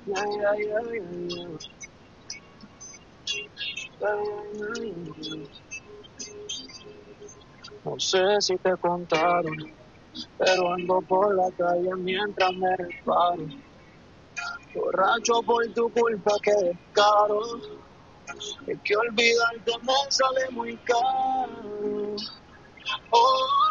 Yeah, yeah, yeah, yeah, yeah. No sé si te contaron, pero ando por la calle mientras me reparo. Borracho por tu culpa, que descaro. Es que olvidarte me sale muy caro. Oh,